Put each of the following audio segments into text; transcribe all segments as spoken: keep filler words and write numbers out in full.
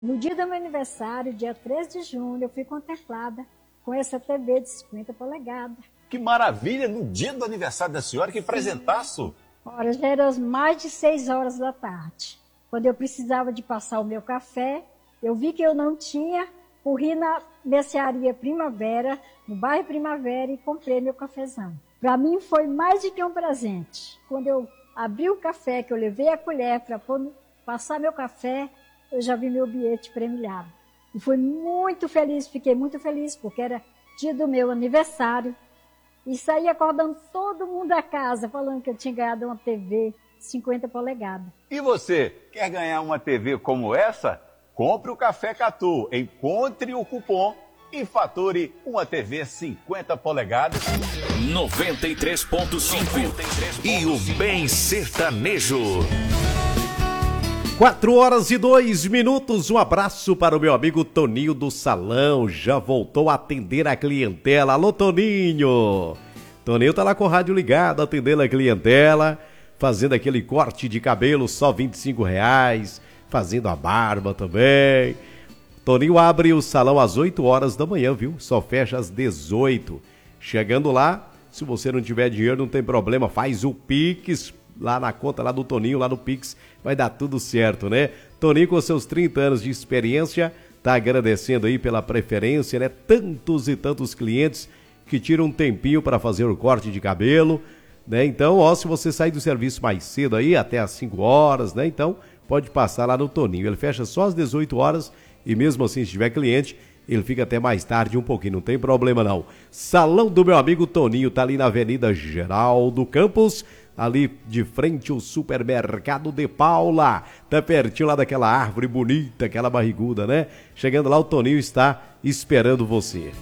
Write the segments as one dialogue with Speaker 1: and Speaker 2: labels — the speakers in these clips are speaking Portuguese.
Speaker 1: No dia do meu aniversário, dia três de junho, eu fui contemplada com essa T V de cinquenta polegadas.
Speaker 2: Que maravilha! No dia do aniversário da senhora, que presentaço!
Speaker 1: Ora, já eram mais de seis horas da tarde. Quando eu precisava de passar o meu café, eu vi que eu não tinha, corri na mercearia Primavera, no bairro Primavera, e comprei meu cafezão. Para mim foi mais do que um presente. Quando eu abri o café, que eu levei a colher para passar meu café, eu já vi meu bilhete premiado. E fui muito feliz, fiquei muito feliz, porque era dia do meu aniversário. E saí acordando todo mundo da casa, falando que eu tinha ganhado uma T V cinquenta polegadas.
Speaker 2: E você, quer ganhar uma T V como essa? Compre o Café Catu, encontre o cupom e fature uma T V cinquenta polegadas.
Speaker 3: noventa e três ponto cinco e o Bem Sertanejo.
Speaker 4: Quatro horas e dois minutos, um abraço para o meu amigo Toninho do Salão, já voltou a atender a clientela. Alô, Toninho! Toninho tá lá com o rádio ligado, atendendo a clientela, fazendo aquele corte de cabelo só vinte e cinco reais, fazendo a barba também. Toninho abre o salão às oito horas da manhã, viu? Só fecha às dezoito. Chegando lá, se você não tiver dinheiro, não tem problema, faz o Pix lá na conta lá do Toninho, lá no Pix, vai dar tudo certo, né? Toninho, com seus trinta anos de experiência, tá agradecendo aí pela preferência, né? Tantos e tantos clientes que tiram um tempinho para fazer o corte de cabelo, né? Então, ó, se você sair do serviço mais cedo aí, até às cinco horas, né? Então, pode passar lá no Toninho. Ele fecha só às dezoito horas e mesmo assim, se tiver cliente, ele fica até mais tarde um pouquinho, não tem problema não. Salão do meu amigo Toninho, tá ali na Avenida Geraldo Campos, ali de frente ao supermercado de Paula, tá pertinho lá daquela árvore bonita, aquela barriguda, né? Chegando lá, o Toninho está esperando você.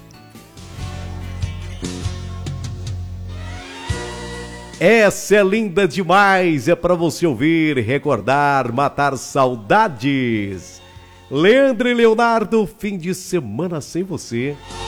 Speaker 4: Essa é linda demais, é para você ouvir, recordar, matar saudades. Leandro e Leonardo, fim de semana sem você.